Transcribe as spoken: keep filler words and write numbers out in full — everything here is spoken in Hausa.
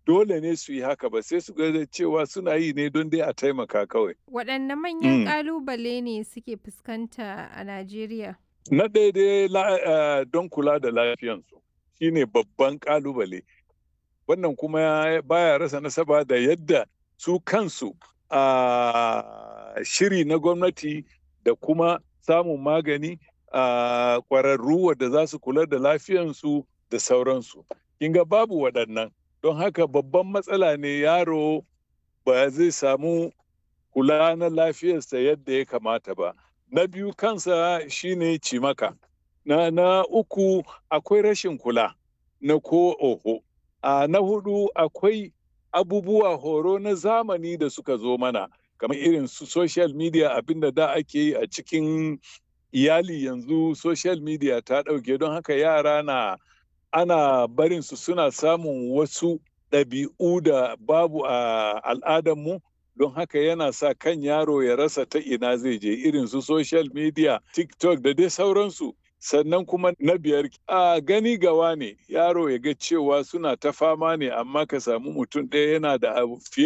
dole ne su yi haka ba, sai su ga cewa suna yi ne don dai a taimaka kawai. Waɗanne manyan Mm. ƙalubale ne suke fuskanta a Najeriya? Na ɗaya dai la eh, don kula da lafiyansu, shi ne babban ƙalubale. Wannan kuma baya rasa nasaba da yadda su kansu a shiri na gwamnati da kuma samun magani a ƙwararru wadda za su kula da lafiyansu da sauransu. Kin ga babu waɗannan, don haka babban matsala ne yaro ba zai samu kula na lafiyarsa yadda ya kamata ba. Na biyu kansa shine cimaka. Na, na uku akwai rashin kula na ko oho. A na hudu akwai abubuwa horo na zamani da suka zo mana, kamar irin su social media, abinda da ake yi a cikin iyali yanzu social media ta ɗauke, don haka yara na ana barin su suna samun wasu ɗabi'u da babu a al'adarmu, don haka yana sa kan yaro ya rasa ta ina zai je, irin su social media, TikTok da dai sauransu. Sannan kuma na biyar, a gani gawa ne, yaro ya ga cewa suna ta fama ne, amma ka samu mutum ɗaya yana da abu fiye